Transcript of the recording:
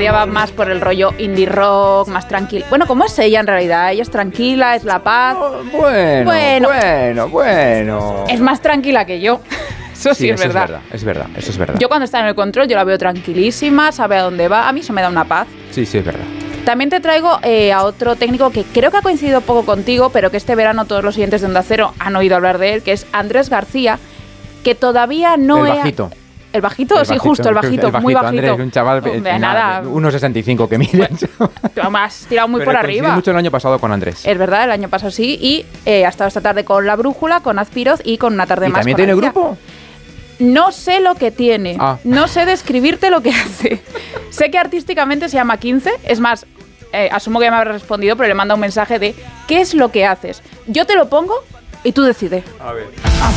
Claudia va más por el rollo indie rock, más tranquila. Bueno, ¿cómo es ella en realidad? Ella es tranquila, es la paz. Bueno. Es más tranquila que yo. Eso sí, es verdad. Es verdad, eso es verdad. Yo cuando está en el control, yo la veo tranquilísima, sabe a dónde va. A mí eso me da una paz. Sí, es verdad. También te traigo a otro técnico que creo que ha coincidido poco contigo, pero que este verano todos los oyentes de Onda Cero han oído hablar de él, que es Andrés García, que todavía no... El bajito. ¿El bajito? Sí, justo, el bajito, muy bajito. Andrés, un chaval, nada, 1,65 que mide. Me has tirado muy por arriba. Mucho el año pasado con Andrés. Es verdad, el año pasado sí, y ha estado esta tarde con La Brújula, con Azpiroz y con Una Tarde Más. ¿Y también tiene grupo? No sé lo que tiene, no sé describirte lo que hace. Sé que artísticamente se llama 15, es más, asumo que me habrá respondido, pero le manda un mensaje de ¿qué es lo que haces? Yo te lo pongo y tú decides. A ver.